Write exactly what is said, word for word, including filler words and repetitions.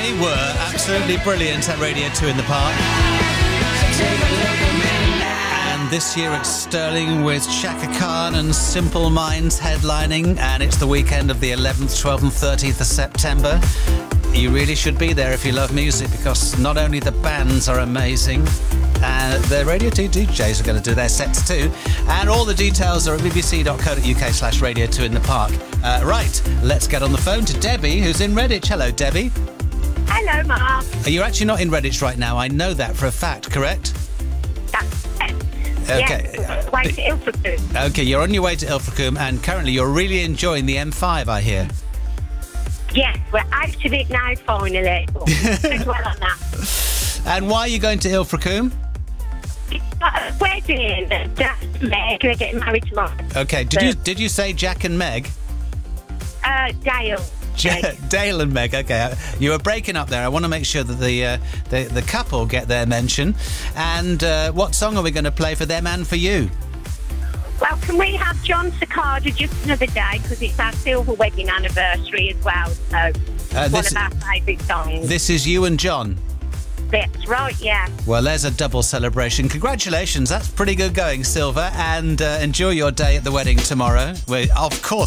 They were absolutely brilliant at Radio two in the Park. And this year it's Stirling with Chaka Khan and Simple Minds headlining, and it's the weekend of the eleventh, twelfth and thirteenth of September. You really should be there if you love music, because not only the bands are amazing, uh, the Radio two D Js are going to do their sets too, and all the details are at bbc.co.uk slash Radio two in the Park. Uh, right, let's get on the phone to Debbie, who's in Redditch. Hello, Debbie. Hello, Mark. You're actually not in Redditch right now. I know that for a fact, correct? That's it. Okay. Yes, way to Ilfracombe. Okay, you're on your way to Ilfracombe, and currently you're really enjoying the M five, I hear. Yes, we're out of it now, finally. Good well on that. And why are you going to Ilfracombe? It's got a wedding. Jack and Meg, we're getting married tomorrow. Okay, did So- you did you say Jack and Meg? Uh, Dale. Ja- Dale and Meg. Okay, you were breaking up there. I want to make sure that the uh, the, the couple get their mention. And uh, what song are we going to play for them and for you? Well, can we have John Cicada just another day, because it's our silver wedding anniversary as well, so Uh, one this- of our favourite songs. This is you and John. That's right, yeah. Well, there's a double celebration. Congratulations, that's pretty good going, Silver. And uh, enjoy your day at the wedding tomorrow. We, of course,